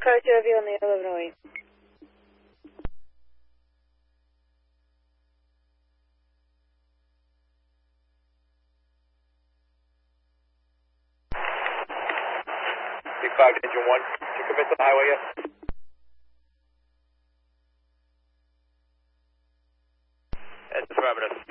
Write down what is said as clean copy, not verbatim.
car to Avion on the 1108. Big 5 engine 1. Did you commit to the highway yet? That's affirmative.